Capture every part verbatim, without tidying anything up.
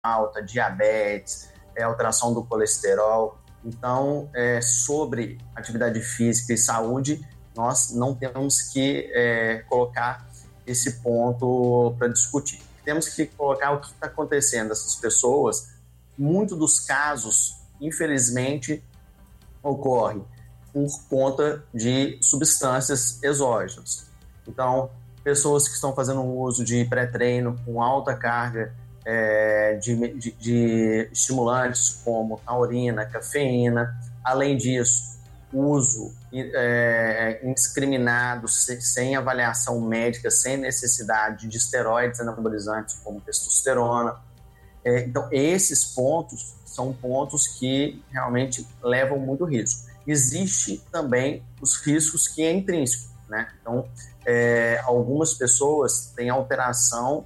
alta, diabetes, é, alteração do colesterol. Então, é, sobre atividade física e saúde, nós não temos que é, colocar esse ponto para discutir. Temos que colocar o que está acontecendo. Essas pessoas, muitos dos casos, infelizmente, ocorre por conta de substâncias exógenas. Então, pessoas que estão fazendo uso de pré-treino com alta carga é, de, de, de estimulantes como taurina, cafeína. Além disso, uso é, indiscriminado, sem, sem avaliação médica, sem necessidade de esteroides anabolizantes como testosterona. É, então, esses pontos são pontos que realmente levam muito risco. Existe também os riscos que é intrínseco, né? Então, é, algumas pessoas têm alteração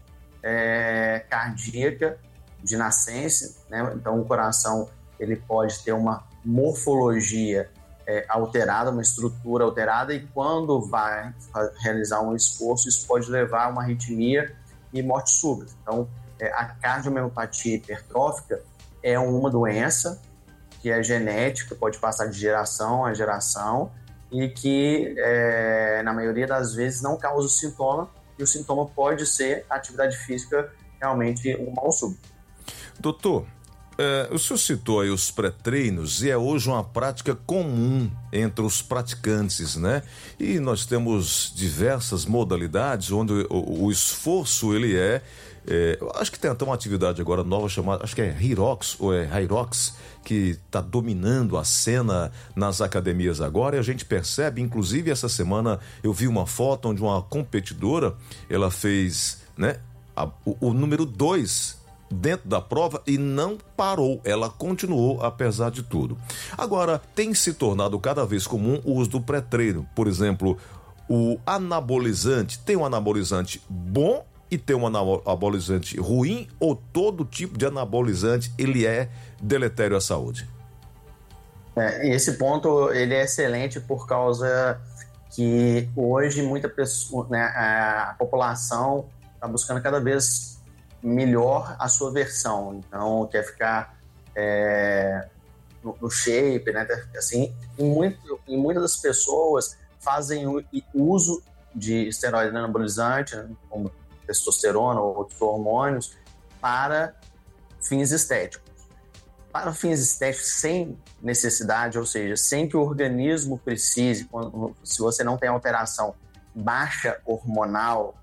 é, cardíaca de nascença, né? Então, o coração ele pode ter uma morfologia é, alterada, uma estrutura alterada, e quando vai realizar um esforço, isso pode levar a uma arritmia e morte súbita. Então, é, a cardiomiopatia hipertrófica é uma doença que é genética, pode passar de geração a geração e que, é, na maioria das vezes, não causa sintoma, e o sintoma pode ser a atividade física realmente um mal súbito. Doutor, é, o senhor citou aí os pré-treinos e é hoje uma prática comum entre os praticantes, né? E nós temos diversas modalidades onde o, o esforço ele é, é, acho que tem até uma atividade agora nova chamada, acho que é Hyrox ou é Hyrox, que está dominando a cena nas academias agora, e a gente percebe, inclusive essa semana eu vi uma foto onde uma competidora, ela fez, né, a, o, o número dois dentro da prova e não parou, ela continuou apesar de tudo. Agora, tem se tornado cada vez comum o uso do pré-treino, por exemplo, o anabolizante. Tem um anabolizante bom e tem um anabolizante ruim, ou todo tipo de anabolizante ele é deletério à saúde? É, esse ponto ele é excelente por causa que hoje muita pessoa, né, a população está buscando cada vez melhor a sua versão, então quer ficar é, no, no shape, né, assim, e, muito, e muitas das pessoas fazem o uso de esteroide anabolizante, né, como testosterona ou outros hormônios, para fins estéticos. Para fins estéticos sem necessidade, ou seja, sem que o organismo precise, quando, se você não tem alteração baixa hormonal,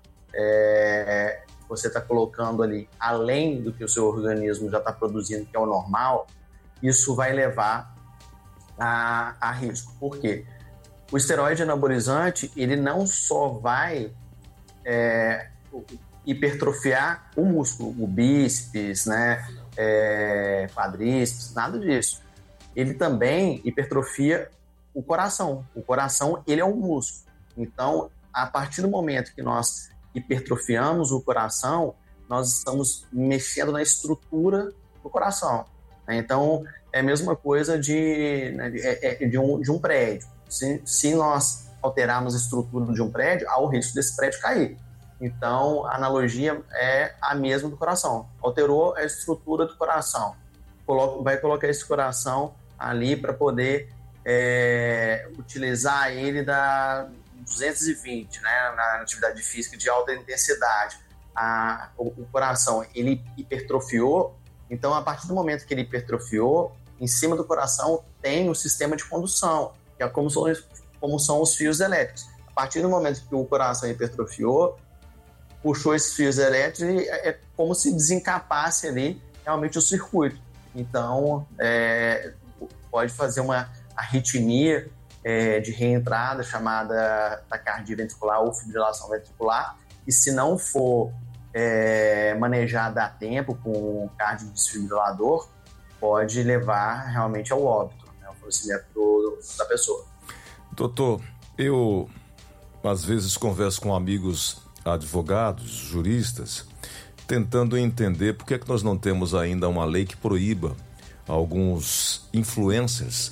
é, você está colocando ali além do que o seu organismo já está produzindo, que é o normal, isso vai levar a, a risco. Por quê? O esteroide anabolizante, ele não só vai é, hipertrofiar o músculo, o bíceps, né, é, quadríceps, nada disso. Ele também hipertrofia o coração. O coração, ele é um músculo. Então, a partir do momento que nós hipertrofiamos o coração, nós estamos mexendo na estrutura do coração. Então, é a mesma coisa de, né, de, de, um, de um prédio. Se, se nós alterarmos a estrutura de um prédio, há o risco desse prédio cair. Então, a analogia é a mesma do coração. Alterou a estrutura do coração. Coloca, vai colocar esse coração ali para poder é, utilizar ele da duzentos e vinte, né, na atividade física de alta intensidade. A, o, o coração, ele hipertrofiou, então a partir do momento que ele hipertrofiou, em cima do coração tem o sistema de condução, que é como são, como são os fios elétricos. A partir do momento que o coração hipertrofiou, puxou esses fios elétricos e é como se desencapasse ali realmente o circuito. Então, é, pode fazer uma arritmia é, de reentrada, chamada taquicardia ventricular ou fibrilação ventricular, e se não for é, manejada a tempo com cardiodesfibrilador, pode levar realmente ao óbito, né, ao falecimento do, da pessoa. Doutor, eu às vezes converso com amigos advogados, juristas, tentando entender por que é que nós não temos ainda uma lei que proíba alguns influencers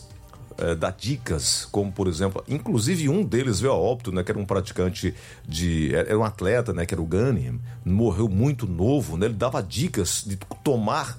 é, dar dicas, como por exemplo, inclusive um deles veio a óbito, né, que era um praticante de, era um atleta, né, que era o Gunningham, morreu muito novo, né, ele dava dicas de tomar